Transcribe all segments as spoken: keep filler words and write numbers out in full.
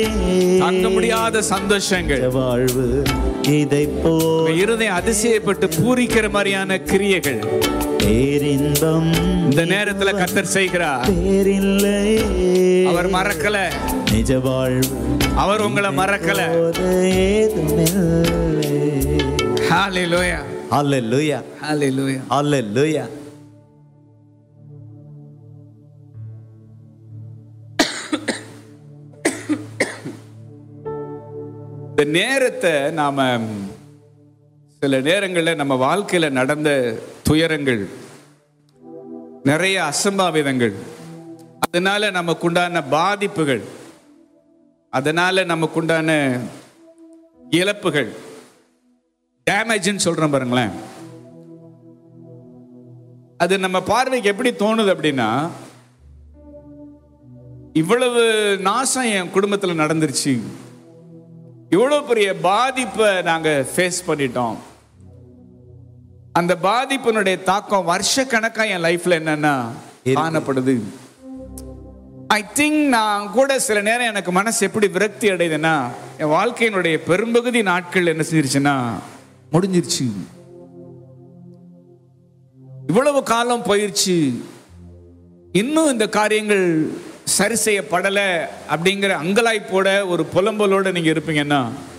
தாங்க முடியாத சந்தோஷங்கள், வாழ்வு இதை போல் இருதயம் அதிசயப்பட்டு பூரிக்கிற மாதிரியான கிரியைகள் பேரின்பம் இந்த நேரத்துல கர்த்தர் செய்கிறார். பேரில்லை, அவர் மறக்கல, நிஜ வாழ்வு அவர் உங்களை மறக்கல. ஏதுமில்லை. ஹalleluya, ஹalleluya, ஹalleluya. ஹalleluya. இந்த நேரத்தை நாம சில நேரங்களில் நம்ம வாழ்க்கையில நடந்த துயரங்கள், நிறைய அசம்பாவிதங்கள், அதனால நமக்குண்டான பாதிப்புகள், அதனால நமக்குண்டான இழப்புகள், டேமேஜ்னு சொல்றோம் பாருங்களேன். அது நம்ம பார்வைக்கு எப்படி தோணுது அப்படின்னா, இவ்வளவு நாசம் என் குடும்பத்தில் நடந்துருச்சு, இவ்வளவு பெரிய பாதிப்பை நாங்க ஃபேஸ் பண்ணிட்டோம், அந்த பாதிப்பினுடைய தாக்கம் வருஷ கணக்கா என் லைஃப்ல என்னன்னா காணப்படுது. ஐ திங்க் நான் கூட சில நேரம் எனக்கு மனசு எப்படி விரக்தி அடையுதுன்னா, என் வாழ்க்கையினுடைய பெரும்பகுதி நாட்கள் என்ன செஞ்சிருச்சுன்னா முடிஞ்சிருச்சு, இவ்வளவு காலம் போயிருச்சு, இன்னும் இந்த காரியங்கள் சரி செய்யப்படல அப்படிங்கிற அங்கலாய்ப்போட ஒரு புலம்பலோட நீங்க இருப்பீங்கன்னா,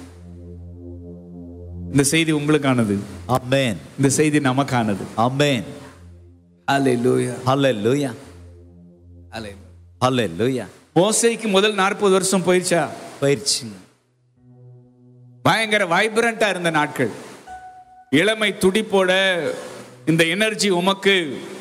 இந்த செய்தி உங்களுக்கானது. ஆமென். இந்த செய்தி நமக்கானது. ஆமென். ஹalleluya, ஹalleluya, ஹalleluya. ஹalleluya. மோசேக்கு முதல் நாற்பது வருஷம் போயிடுச்சா? போயிடுச்சு. பயங்கர வைப்ரண்டா இருந்த நாட்கள், இளமை துடிப்போட, இந்த எனர்ஜி உமக்கு,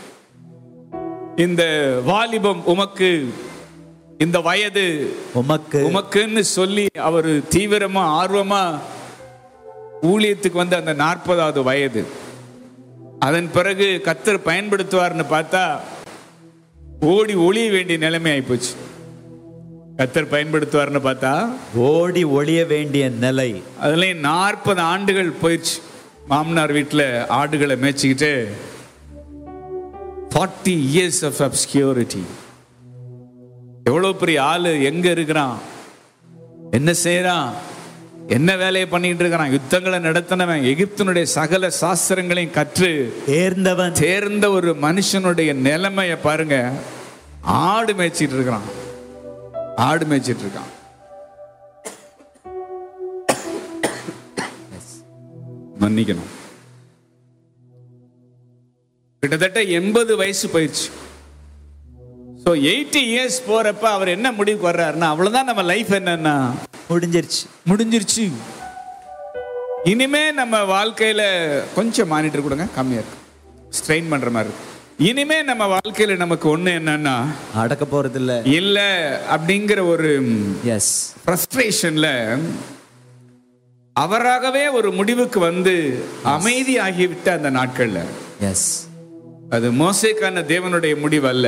இந்த வாலிபம் உமக்கு, இந்த வயது உமக்கு உமக்குன்னு சொல்லி அவர் தீவிரமா ஆர்வமா ஊழியத்துக்கு வந்து அந்த நாற்பதாவது வயது, அதன் பிறகு கர்த்தர் பயன்படுத்துவார்னு பார்த்தா ஓடி ஒளிய வேண்டிய நிலைமை ஆயிப்போச்சு. கர்த்தர் பயன்படுத்துவார்னு பார்த்தா ஓடி ஒளிய வேண்டிய நிலை. அதுலயும் நாற்பது ஆண்டுகள் போயிடுச்சு. மாமனார் வீட்டில் ஆடுகளை மேய்ச்சிக்கிட்டு ஃபார்ட்டி இயர்ஸ் ஆஃப் அப்ஸ்கியூரிட்டி. எவ்வளவு பெரிய ஆளு, எங்க இருக்கிறான், என்ன செய்யறான், என்ன வேலையை பண்ணிட்டு இருக்கிறான், யுத்தங்களை நடத்தினவன், எகிப்தினுடைய சகல சாஸ்திரங்களையும் கற்று தேர்ந்தவன், தேர்ந்த ஒரு மனுஷனுடைய நிலைமைய பாருங்க. ஆடு மேய்ச்சிட்டு இருக்கிறான், ஆடு மேய்ச்சிட்டு இருக்கான். மன்னிக்கணும், கிட்டத்தட்ட எண்பது வயசு போயிடுச்சு. ஸோ எயிட்டி இயர்ஸ் போறப்ப அவர் என்ன முடிவுக்கு வர்றாருன்னா, அவ்வளவுதான் நம்ம லைஃப் என்னன்னா முடிஞ்சிருச்சு, முடிஞ்சிருச்சு. இனிமே நம்ம வாழ்க்கையில கொஞ்சம் மானிட்டர் கொடுங்க, கம்மியா இருக்கு, ஸ்ட்ரெயின் பண்ற மாதிரி இருக்கு. இனிமே நம்ம வாழ்க்கையில நமக்கு ஒண்ணு என்னன்னா அடக்க போறது இல்ல இல்ல அப்படிங்கிற ஒரு எஸ் ஃப்ரஸ்ட்ரேஷன்ல அவராகவே ஒரு முடிவுக்கு வந்து அமைதியாகிவிட்ட அந்த நாட்கள்ல, எஸ், அது மோசேக்கான தேவனுடைய முடிவு அல்ல,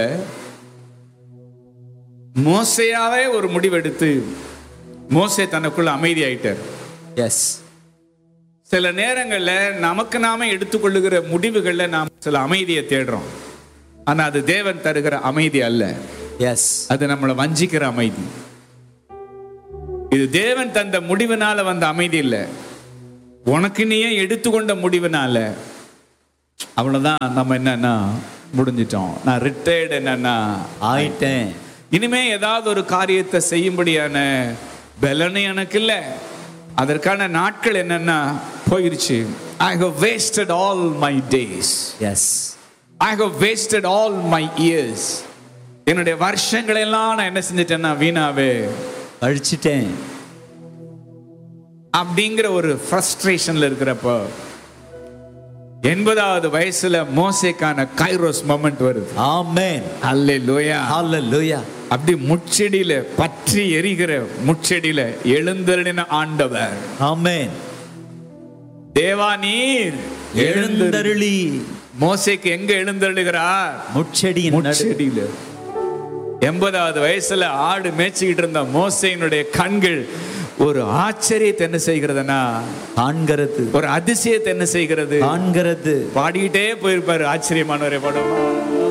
மோசேயாவே ஒரு முடிவெடுத்து மோசே தனக்குள்ள அமைதி ஆயிட்டார். எஸ். சில நேரங்கள்ல நமக்கு நாம எடுத்துக்கொள்ளுகிற முடிவுகள்ல நாம் சில அமைதியை தேடுறோம், ஆனா அது தேவன் தருகிற அமைதி அல்ல. எஸ். அது நம்மளை வஞ்சிக்கிற அமைதி. இது தேவன் தந்த முடிவினால வந்த அமைதி இல்ல, உனக்கு நீயே எடுத்துக்கொண்ட முடிவினால. அவ்வளவுதான், நம்ம என்னன்னா முடிஞ்சிட்டோம், நான் ரிட்டையர்டு என்னன்னா ஆயிட்டேன், இனிமே ஏதாவது ஒரு காரியத்தை செய்யும்படியான பலனை எனக்கு இல்லை, அதற்கான நாட்கள் என்னன்னா போயிருச்சு. I have wasted all my days. Yes. I have wasted all my years. என்னுடைய வருஷங்களை எல்லாம் நான் என்ன செஞ்சிட்டேன்னா வீணாவே அழிச்சிட்டேன் அப்படிங்கிற ஒரு ஃப்ரஸ்ட்ரேஷன்ல இருக்கிறப்போ எண்பதாவது வயசுல மோசேக்கான கைரோஸ் மொமெண்ட் வருது. ஆமென். அல்லேலூயா, அல்லேலூயா. அப்படி முச்செடியில பற்றி எரிகிற முச்செடியில எழுந்தருளின ஆண்டவர். ஆமென். தேவா நீர் எழுந்தருளி. மோசேக்கு எங்க எழுந்தருளுகிறார்? முச்செடியின் முச்செடியில. எண்பதாவது வயசுல ஆடு மேய்ச்சிக்கிட்டு இருந்த மோசேயினுடைய கண்கள் ஒரு ஆச்சரியத்தை என்ன செய்கிறதுனா காண்கிறது, ஒரு அதிசயத்தை என்ன செய்கிறது காண்கிறது. பாடிக்கிட்டே போயிருப்பாரு, ஆச்சரியமானவரே பாடுவோம்.